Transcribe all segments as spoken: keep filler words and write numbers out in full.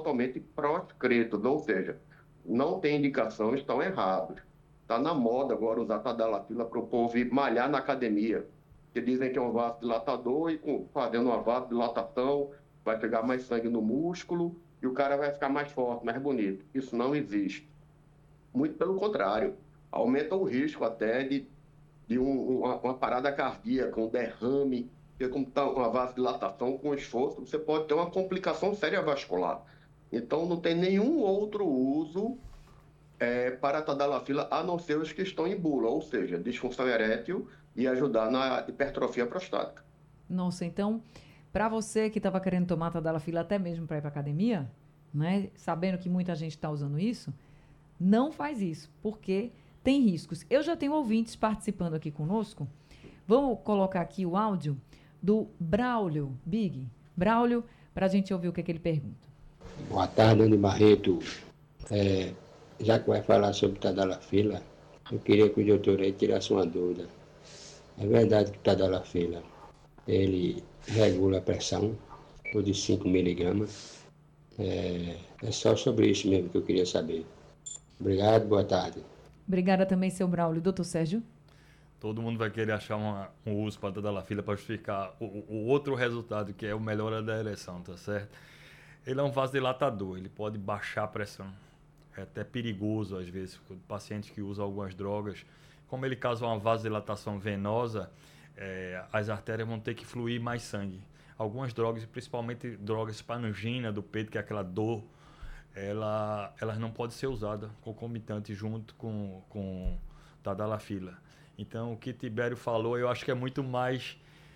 totalmente proscritos, ou seja, não tem indicação, estão errados. Está na moda agora usar tadalafila para o povo ir malhar na academia, que dizem que é um vasodilatador e com, fazendo uma vasodilatação vai pegar mais sangue no músculo e o cara vai ficar mais forte, mais bonito. Isso não existe. Muito pelo contrário, aumenta o risco até de, de um, uma, uma parada cardíaca, um derrame, porque como está uma vasodilatação com esforço, você pode ter uma complicação séria vascular. Então, não tem nenhum outro uso é, para a tadalafila, a não ser os que estão em bula, ou seja, disfunção erétil e ajudar na hipertrofia prostática. Nossa, então, para você que estava querendo tomar tadalafila até mesmo para ir para academia, né, sabendo que muita gente está usando isso, não faz isso, porque tem riscos. Eu já tenho ouvintes participando aqui conosco. Vamos colocar aqui o áudio do Braulio Big. Braulio, para a gente ouvir o que, é que ele pergunta. Boa tarde, Anny Barreto. É, já que vai falar sobre tadalafila, eu queria que o doutor aí tirasse uma dúvida. É verdade que o tadalafila, ele regula a pressão, por de cinco miligramas. É, é só sobre isso mesmo que eu queria saber. Obrigado, boa tarde. Obrigada também, seu Braulio. Doutor Sérgio? Todo mundo vai querer achar uma, um uso para tadalafila para justificar o, o outro resultado, que é o melhora da ereção, tá certo? Ele é um vasodilatador, ele pode baixar a pressão. É até perigoso, às vezes, pacientes que usam algumas drogas. Como ele causa uma vasodilatação venosa, é, as artérias vão ter que fluir mais sangue. Algumas drogas, principalmente drogas para angina do peito, que é aquela dor, ela, elas não podem ser usadas concomitante junto com, com tadalafila. Então, o que Tibério falou, eu acho que é muito mais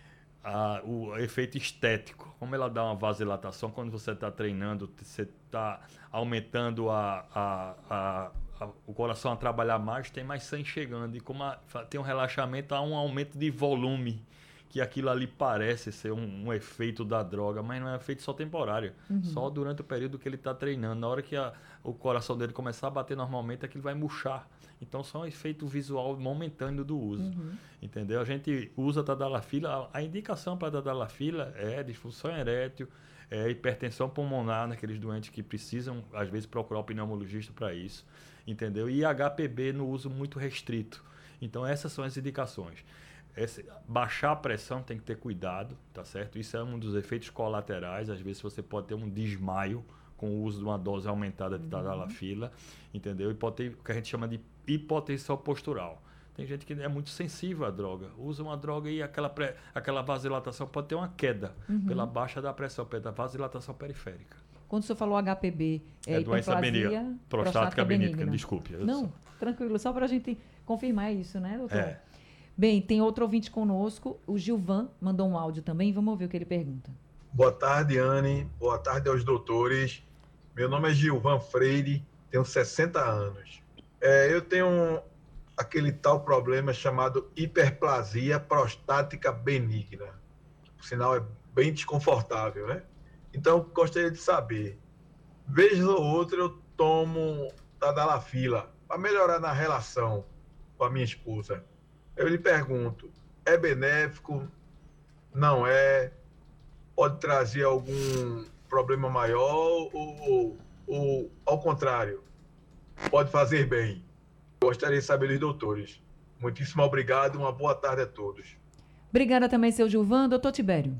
ah, o efeito estético. Como ela dá uma vasodilatação, quando você está treinando, você está aumentando a, a, a, a, o coração a trabalhar mais, tem mais sangue chegando. E como a, tem um relaxamento, há um aumento de volume, que aquilo ali parece ser um, um efeito da droga, mas não é um efeito só temporário. Uhum. Só durante o período que ele está treinando. Na hora que a, o coração dele começar a bater normalmente, aquilo vai murchar. Então, só um efeito visual momentâneo do uso. Uhum. Entendeu? A gente usa tadalafila. A, a indicação para tadalafila é disfunção erétil, é hipertensão pulmonar naqueles doentes que precisam, às vezes, procurar o pneumologista para isso. Entendeu? E H P B no uso muito restrito. Então, essas são as indicações. Esse, baixar a pressão tem que ter cuidado, tá certo? Isso é um dos efeitos colaterais. Às vezes você pode ter um desmaio com o uso de uma dose aumentada de tadalafila, entendeu? E pode ter o que a gente chama de hipotensão postural. Tem gente que é muito sensível à droga, usa uma droga e aquela, pré, aquela vasodilatação pode ter uma queda uhum. pela baixa da pressão, pela vasodilatação periférica. Quando o senhor falou H P B, é, é doença benigna, prostática benigna, benigna. Desculpe. Não, tranquilo, só para a gente confirmar isso, né, doutor? É. Bem, tem outro ouvinte conosco, o Gilvan mandou um áudio também, vamos ouvir o que ele pergunta. Boa tarde, Anny. Boa tarde aos doutores. Meu nome é Gilvan Freire, tenho sessenta anos. É, eu tenho aquele tal problema chamado hiperplasia prostática benigna, que, por sinal, é bem desconfortável, né? Então, gostaria de saber, vez ou outra eu tomo tadalafila para melhorar na relação com a minha esposa. Eu lhe pergunto, é benéfico? Não é? Pode trazer algum problema maior ou, ou ao contrário, pode fazer bem? Gostaria de saber dos doutores. Muitíssimo obrigado, uma boa tarde a todos. Obrigada também, seu Gilvan. Doutor Tibério.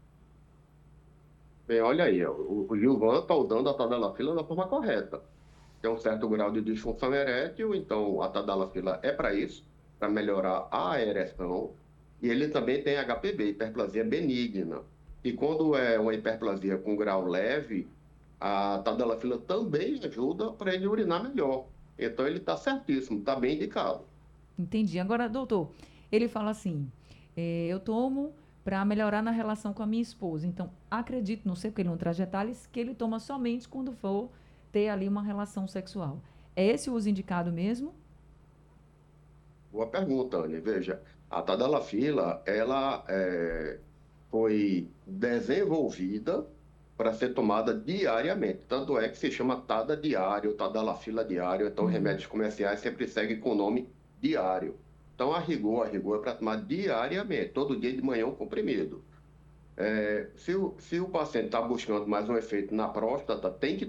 Bem, olha aí, o, o Gilvan está usando a tadalafila da forma correta. Tem um certo grau de disfunção erétil, então a tadalafila é para isso, para melhorar a ereção, e ele também tem H P B, hiperplasia benigna. E quando é uma hiperplasia com grau leve, a tadalafila também ajuda para ele urinar melhor. Então ele está certíssimo, está bem indicado. Entendi. Agora, doutor, ele fala assim, é, eu tomo para melhorar na relação com a minha esposa. Então, acredito, não sei porque ele não traz detalhes, que ele toma somente quando for ter ali uma relação sexual. É esse o uso indicado mesmo? Boa pergunta, Anny. Veja, a tadalafila, ela é, foi desenvolvida para ser tomada diariamente. Tanto é que se chama Tada diário, tadalafila diário. Então, uhum. remédios comerciais sempre seguem com o nome diário. Então, a rigor, a rigor é para tomar diariamente, todo dia de manhã um comprimido. É, se, o, se o paciente está buscando mais um efeito na próstata, tem que